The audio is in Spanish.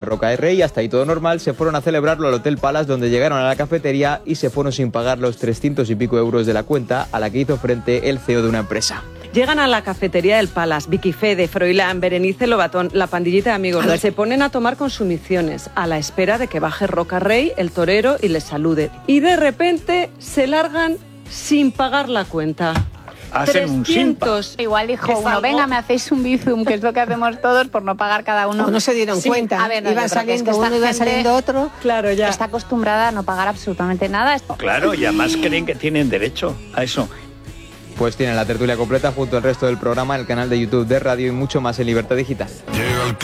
Roca Rey. Hasta ahí todo normal. Se fueron a celebrarlo al Hotel Palace, donde llegaron a la cafetería y se fueron sin pagar los 300 y pico euros de la cuenta a la que hizo frente el CEO de una empresa. Llegan a la cafetería del Palace, Vicky Fede, Froilán, Berenice Lobatón, la pandillita de amigos. Se ponen a tomar consumiciones a la espera de que baje Roca Rey, el torero, y les salude. Y de repente se largan sin pagar la cuenta. Hacen un simpa. Igual dijo uno, venga, me hacéis un bizum, que es lo que hacemos todos por no pagar cada uno. No se dieron cuenta. A ver, no, iba saliendo uno, iba saliendo otro. Claro, ya. Está acostumbrada a no pagar absolutamente nada. Claro, y además creen que tienen derecho a eso. Pues tienen la tertulia completa junto al resto del programa en el canal de YouTube de Radio y mucho más en Libertad Digital.